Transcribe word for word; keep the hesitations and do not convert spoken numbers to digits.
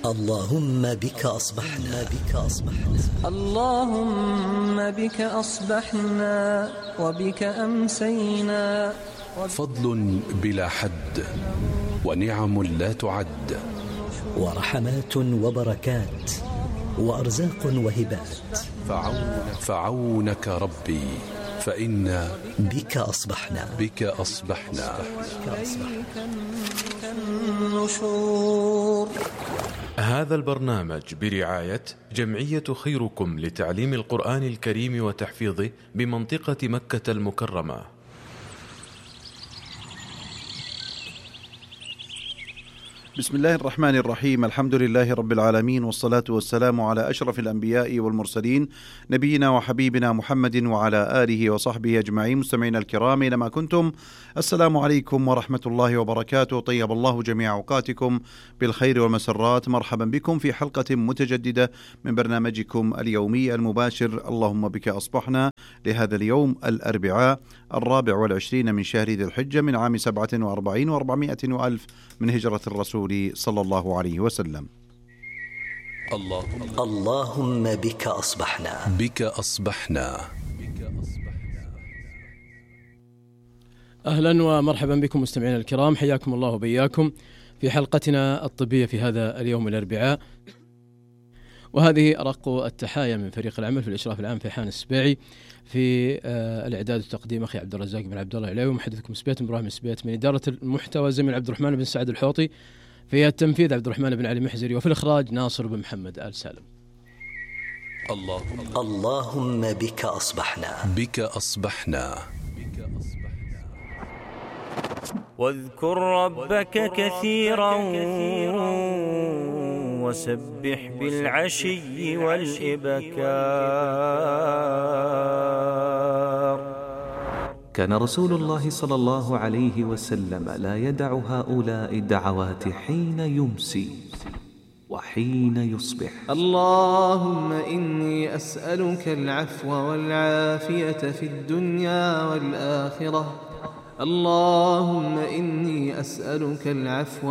اللهم بك أصبحنا بك أصبحنا اللهم بك أصبحنا وبك أمسينا. فضل بلا حد ونعم لا تعد، ورحمات وبركات وأرزاق وهبات. فعونك ربي فإنا بك أصبحنا بك أصبحنا النشور. هذا البرنامج برعاية جمعية خيركم لتعليم القرآن الكريم وتحفيظه بمنطقة مكة المكرمة. بسم الله الرحمن الرحيم. الحمد لله رب العالمين، والصلاة والسلام على أشرف الأنبياء والمرسلين، نبينا وحبيبنا محمد وعلى آله وصحبه أجمعين. مستمعينا الكرام أينما كنتم، السلام عليكم ورحمة الله وبركاته. طيب الله جميع أوقاتكم بالخير والمسرات. مرحبا بكم في حلقة متجددة من برنامجكم اليومي المباشر اللهم بك أصبحنا، لهذا اليوم الأربعاء الرابع والعشرين من شهر ذي الحجة من عام سبعة وأربعين وأربعمائة وألف من هجرة الرسول صلى الله عليه وسلم. اللهم, اللهم بك أصبحنا بك أصبحنا. أهلا ومرحبا بكم مستمعينا الكرام، حياكم الله وبياكم في حلقتنا الطبية في هذا اليوم الأربعاء. وهذه أرق التحايا من فريق العمل في الإشراف العام فيحان السبيعي، في آه الإعداد والتقديم أخي عبد الرزاق بن عبد الله العلوي، ومحدثكم سبيت إبراهيم سبيت، من إدارة المحتوى زميل عبد الرحمن بن سعد الحوطي، في التنفيذ عبد الرحمن بن علي محزري، وفي الإخراج ناصر بن محمد آل سالم. اللهم, اللهم بك أصبحنا بك أصبحنا. واذكر ربك كثيرا وسبح بالعشي والإبكار. كان رسول الله صلى الله عليه وسلم لا يدع هؤلاء الدعوات حين يمسي وحين يصبح. اللهم إني أسألك العفو والعافية في الدنيا والآخرة. اللهم إني أسألك العفو